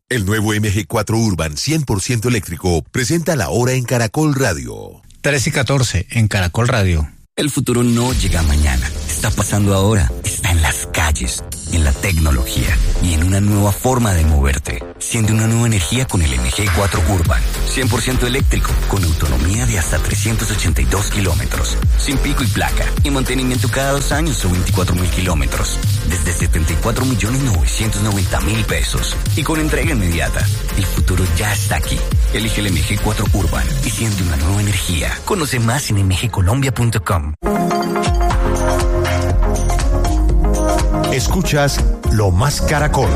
El nuevo MG4 Urban 100% eléctrico presenta la hora en Caracol Radio. 3:14 en Caracol Radio. El futuro no llega mañana, está pasando ahora, está en las calles, en la tecnología y en una nueva forma de moverte. Siente una nueva energía con el MG4 Urban, 100% eléctrico, con autonomía de hasta 382 kilómetros, sin pico y placa, y mantenimiento cada 2 años o 24.000 kilómetros, desde 74.990.000 pesos, y con entrega inmediata. El futuro ya está aquí. Elige el MG4 Urban y siente una nueva energía. Conoce más en mgcolombia.com. Escuchas Lo Más Caracol.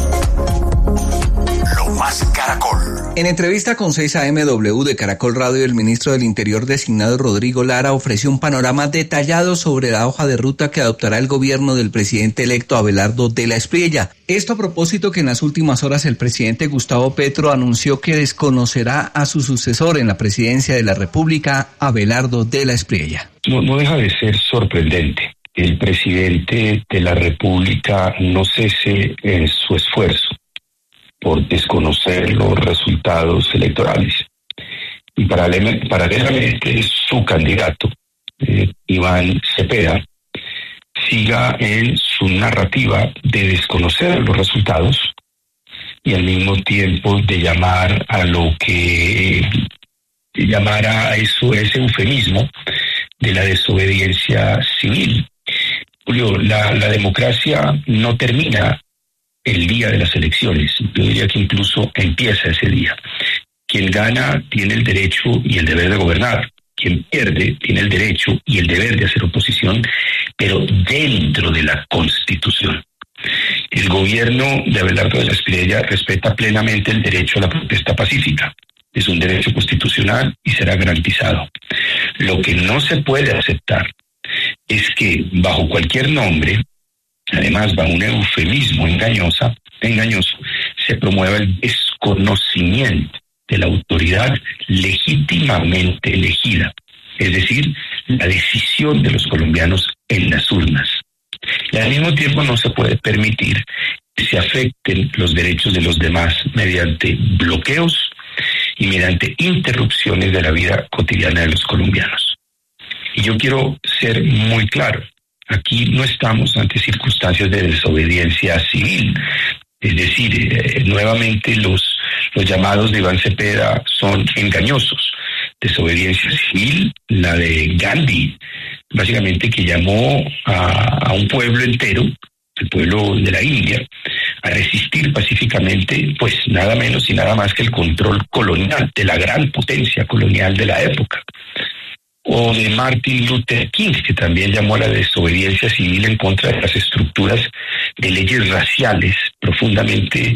Lo Más Caracol. En entrevista con 6am de Caracol Radio, el ministro del Interior designado Rodrigo Lara ofreció un panorama detallado sobre la hoja de ruta que adoptará el gobierno del presidente electo Abelardo de la Espriella. Esto a propósito que en las últimas horas el presidente Gustavo Petro anunció que desconocerá a su sucesor en la presidencia de la República, Abelardo de la Espriella. No deja de ser sorprendente. El presidente de la República no cese en su esfuerzo por desconocer los resultados electorales. Y paralelamente su candidato, Iván Cepeda, siga en su narrativa de desconocer los resultados y al mismo tiempo de llamar a lo que llamara eso ese eufemismo de la desobediencia civil. Julio, la democracia no termina el día de las elecciones. Yo diría que incluso empieza ese día. Quien gana tiene el derecho y el deber de gobernar. Quien pierde tiene el derecho y el deber de hacer oposición, pero dentro de la Constitución. El gobierno de Abelardo de la Espriella respeta plenamente el derecho a la protesta pacífica. Es un derecho constitucional y será garantizado. Lo que no se puede aceptar es que bajo cualquier nombre, además bajo un eufemismo engañoso, se promueva el desconocimiento de la autoridad legítimamente elegida, es decir, la decisión de los colombianos en las urnas. Y al mismo tiempo no se puede permitir que se afecten los derechos de los demás mediante bloqueos y mediante interrupciones de la vida cotidiana de los colombianos. Y yo quiero ser muy claro, aquí no estamos ante circunstancias de desobediencia civil, es decir, nuevamente los llamados de Iván Cepeda son engañosos. Desobediencia civil, la de Gandhi, básicamente que llamó a un pueblo entero, el pueblo de la India, a resistir pacíficamente, pues nada menos y nada más que el control colonial de la gran potencia colonial de la época. O de Martin Luther King, que también llamó a la desobediencia civil en contra de las estructuras de leyes raciales profundamente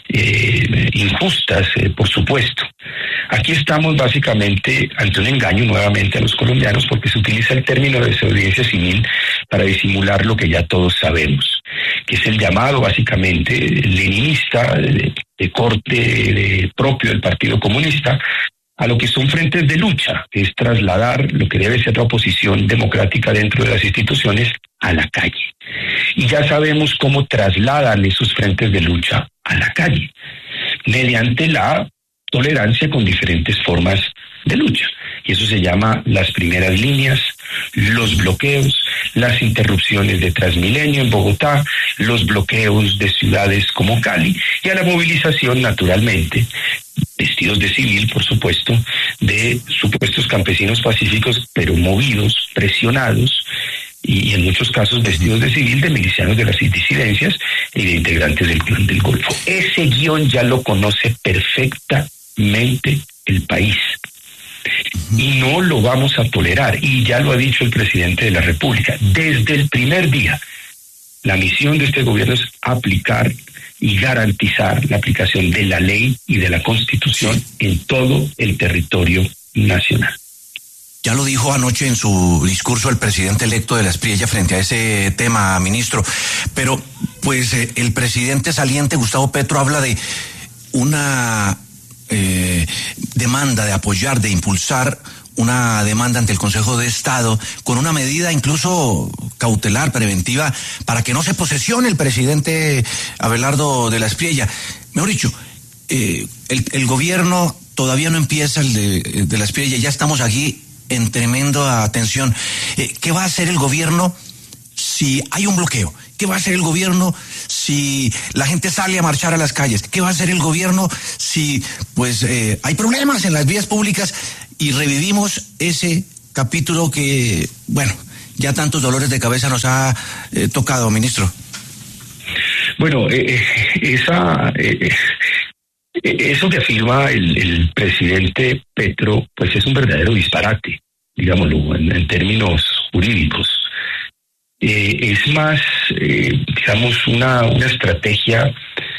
injustas, por supuesto. Aquí estamos básicamente ante un engaño nuevamente a los colombianos porque se utiliza el término de desobediencia civil para disimular lo que ya todos sabemos, que es el llamado básicamente leninista de corte propio del Partido Comunista a lo que son frentes de lucha, que es trasladar lo que debe ser la oposición democrática dentro de las instituciones a la calle. Y ya sabemos cómo trasladan esos frentes de lucha a la calle, mediante la tolerancia con diferentes formas de lucha. Y eso se llama las primeras líneas, los bloqueos, las interrupciones de Transmilenio en Bogotá, los bloqueos de ciudades como Cali y a la movilización, naturalmente, vestidos de civil, por supuesto, de supuestos campesinos pacíficos, pero movidos, presionados, y en muchos casos vestidos de civil, de milicianos de las disidencias y de integrantes del Clan del Golfo. Ese guión ya lo conoce perfectamente el país. Y no lo vamos a tolerar, y ya lo ha dicho el presidente de la República. Desde el primer día, la misión de este gobierno es aplicar y garantizar la aplicación de la ley y de la Constitución en todo el territorio nacional. Ya lo dijo anoche en su discurso el presidente electo de la Espriella frente a ese tema, ministro. Pero, pues, el presidente saliente, Gustavo Petro, habla de una demanda de apoyar, de impulsar una demanda ante el Consejo de Estado con una medida incluso cautelar, preventiva, para que no se posesione el presidente Abelardo de la Espriella. Mejor dicho, el gobierno todavía no empieza, el de la Espriella, ya estamos aquí en tremenda tensión. ¿Qué va a hacer el gobierno si hay un bloqueo? ¿Qué va a hacer el gobierno si la gente sale a marchar a las calles? ¿Qué va a hacer el gobierno si hay problemas en las vías públicas y revivimos ese capítulo que, ya tantos dolores de cabeza nos ha tocado, ministro? Bueno, eso que afirma el presidente Petro, pues es un verdadero disparate, digámoslo, en términos jurídicos. Es más, una estrategia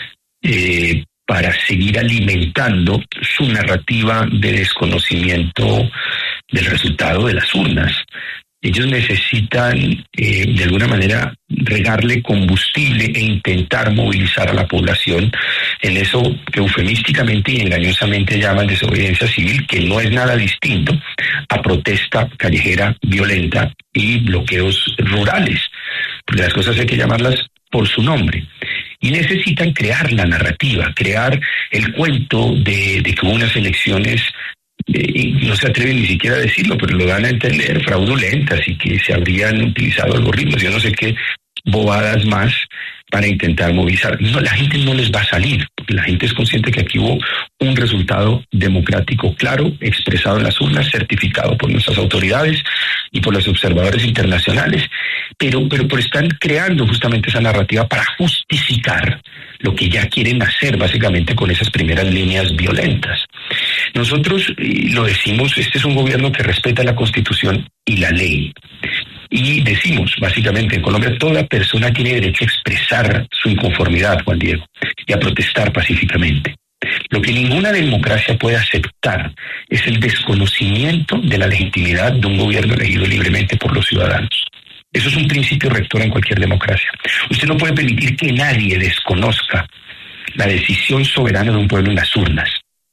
para seguir alimentando su narrativa de desconocimiento del resultado de las urnas. Ellos necesitan, de alguna manera, regarle combustible e intentar movilizar a la población en eso que eufemísticamente y engañosamente llaman desobediencia civil, que no es nada distinto a protesta callejera violenta y bloqueos rurales, porque las cosas hay que llamarlas por su nombre. Y necesitan crear la narrativa, crear el cuento de que hubo unas elecciones, no se atreven ni siquiera a decirlo, pero lo dan a entender, fraudulentas, y que se habrían utilizado algoritmos, yo no sé qué bobadas más para intentar movilizar. No, la gente no les va a salir, porque la gente es consciente que aquí hubo un resultado democrático claro, expresado en las urnas, certificado por nuestras autoridades y por los observadores internacionales, pero están creando justamente esa narrativa para justificar lo que ya quieren hacer básicamente con esas primeras líneas violentas. Nosotros lo decimos, este es un gobierno que respeta la Constitución y la ley. Y decimos, básicamente, en Colombia toda persona tiene derecho a expresar su inconformidad, Juan Diego, y a protestar pacíficamente. Lo que ninguna democracia puede aceptar es el desconocimiento de la legitimidad de un gobierno elegido libremente por los ciudadanos. Eso es un principio rector en cualquier democracia. Usted no puede permitir que nadie desconozca la decisión soberana de un pueblo en las urnas.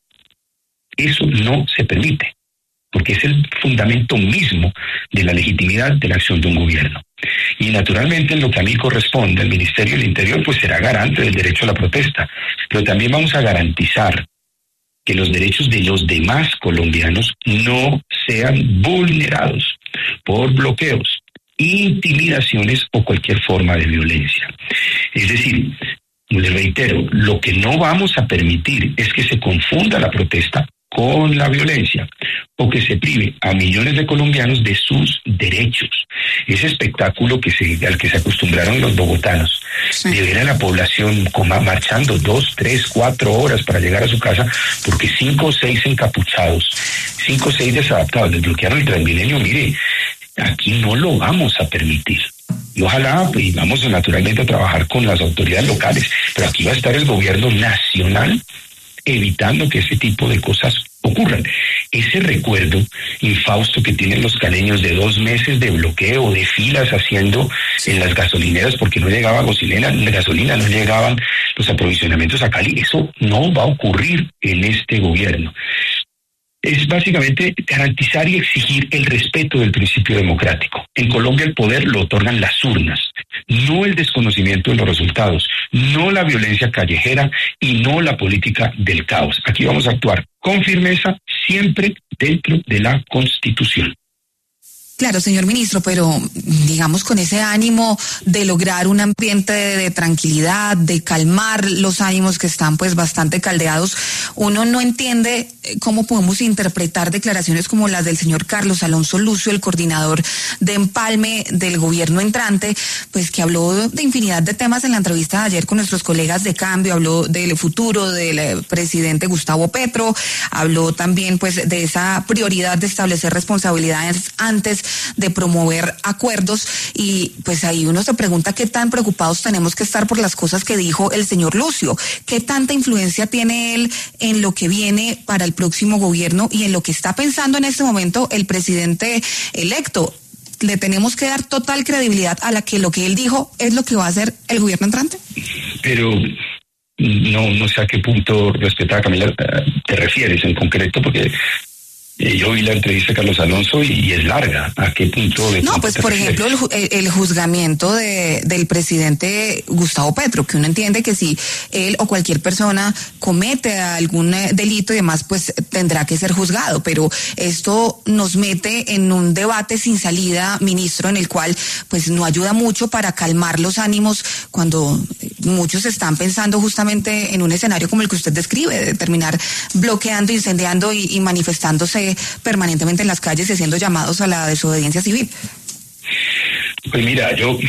Eso no se permite, porque es el fundamento mismo de la legitimidad de la acción de un gobierno. Y naturalmente, en lo que a mí corresponde, el Ministerio del Interior pues será garante del derecho a la protesta, pero también vamos a garantizar que los derechos de los demás colombianos no sean vulnerados por bloqueos, intimidaciones o cualquier forma de violencia. Es decir, le reitero, lo que no vamos a permitir es que se confunda la protesta con la violencia, o que se prive a millones de colombianos de sus derechos. Ese espectáculo al que se acostumbraron los bogotanos, sí, de ver a la población marchando 2, 3, 4 horas para llegar a su casa, porque 5 o 6 encapuchados, 5 o 6 desadaptados les bloquearon el Transmilenio. Mire, aquí no lo vamos a permitir. Y ojalá, y vamos naturalmente a trabajar con las autoridades locales, pero aquí va a estar el gobierno nacional evitando que ese tipo de cosas ocurran. Ese recuerdo infausto que tienen los caleños de 2 meses de bloqueo, de filas haciendo en las gasolineras porque no llegaba gasolina, no llegaban los aprovisionamientos a Cali, eso no va a ocurrir en este gobierno. Es básicamente garantizar y exigir el respeto del principio democrático. En Colombia el poder lo otorgan las urnas, no el desconocimiento de los resultados, no la violencia callejera y no la política del caos. Aquí vamos a actuar con firmeza, siempre dentro de la Constitución. Claro, señor ministro, pero digamos con ese ánimo de lograr un ambiente de tranquilidad, de calmar los ánimos que están pues bastante caldeados, uno no entiende cómo podemos interpretar declaraciones como las del señor Carlos Alonso Lucio, el coordinador de empalme del gobierno entrante, pues que habló de infinidad de temas en la entrevista de ayer con nuestros colegas de Cambio, habló del futuro del presidente Gustavo Petro, habló también pues de esa prioridad de establecer responsabilidades antes de promover acuerdos, y pues ahí uno se pregunta qué tan preocupados tenemos que estar por las cosas que dijo el señor Lucio, qué tanta influencia tiene él en lo que viene para el próximo gobierno y en lo que está pensando en este momento el presidente electo. ¿Le tenemos que dar total credibilidad a lo que él dijo es lo que va a hacer el gobierno entrante? Pero no sé a qué punto, respetada Camila, te refieres en concreto, porque Yo vi la entrevista de Carlos Alonso y es larga. ¿A qué punto? No, pues por ejemplo el juzgamiento del presidente Gustavo Petro, que uno entiende que si él o cualquier persona comete algún delito y demás, pues tendrá que ser juzgado. Pero esto nos mete en un debate sin salida, ministro, en el cual pues no ayuda mucho para calmar los ánimos cuando muchos están pensando justamente en un escenario como el que usted describe, de terminar bloqueando, incendiando y manifestándose permanentemente en las calles y haciendo llamados a la desobediencia civil. Pues mira, yo